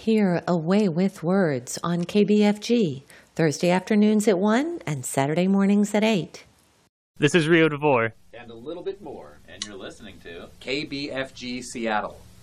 Hear A Way with Words on KBFG, Thursday afternoons at 1 and Saturday mornings at 8. This is Rio DeVore. And a little bit more. And you're listening to KBFG Seattle.